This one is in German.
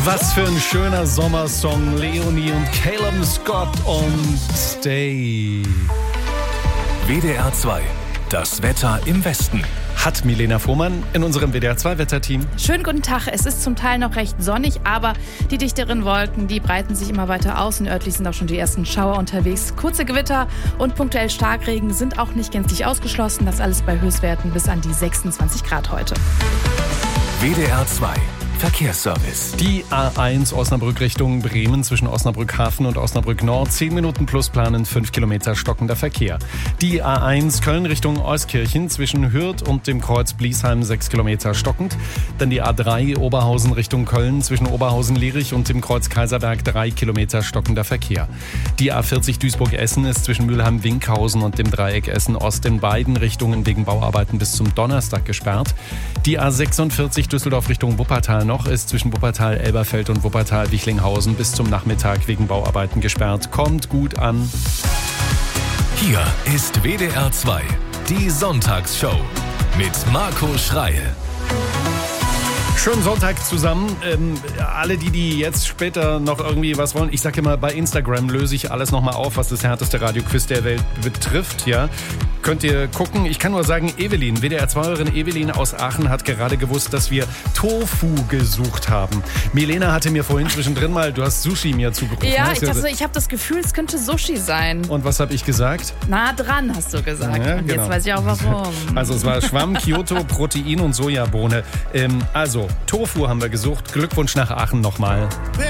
Was für ein schöner Sommersong. Leonie und Caleb Scott und Stay. WDR 2. Das Wetter im Westen. Hat Milena Fuhrmann in unserem WDR 2 Wetterteam. Schönen guten Tag. Es ist zum Teil noch recht sonnig, aber die dichteren Wolken, die breiten sich immer weiter aus und örtlich sind auch schon die ersten Schauer unterwegs. Kurze Gewitter und punktuell Starkregen sind auch nicht gänzlich ausgeschlossen. Das alles bei Höchstwerten bis an die 26 Grad heute. WDR 2. Verkehrsservice. Die A1 Osnabrück Richtung Bremen zwischen Osnabrück Hafen und Osnabrück Nord. 10 Minuten plus planen, 5 Kilometer stockender Verkehr. Die A1 Köln Richtung Euskirchen zwischen Hürth und dem Kreuz Bliesheim 6 Kilometer stockend. Dann die A3 Oberhausen Richtung Köln zwischen Oberhausen-Lierich und dem Kreuz Kaiserberg 3 Kilometer stockender Verkehr. Die A40 Duisburg-Essen ist zwischen Mülheim-Winkhausen und dem Dreieck Essen-Ost in beiden Richtungen wegen Bauarbeiten bis zum Donnerstag gesperrt. Die A46 Düsseldorf Richtung Wuppertal noch ist zwischen Wuppertal-Elberfeld und Wuppertal-Wichlinghausen bis zum Nachmittag wegen Bauarbeiten gesperrt. Kommt gut an. Hier ist WDR 2, die Sonntagsshow mit Marco Schreil. Schönen Sonntag zusammen. Alle, die jetzt später noch irgendwie was wollen, ich sage immer, bei Instagram löse ich alles nochmal auf, was das härteste Radioquiz der Welt betrifft. Ja, könnt ihr gucken. Ich kann nur sagen, Evelyn, WDR-2-Hörerin Evelyn aus Aachen hat gerade gewusst, dass wir Tofu gesucht haben. Milena hatte mir vorhin zwischendrin mal, du hast Sushi mir zugerufen. Ja, ich habe das Gefühl, es könnte Sushi sein. Und was habe ich gesagt? Nah dran, hast du gesagt. Ja, und genau. Jetzt weiß ich auch warum. Also es war Schwamm, Kyoto, Protein und Sojabohne. Also Tofu haben wir gesucht. Glückwunsch nach Aachen nochmal.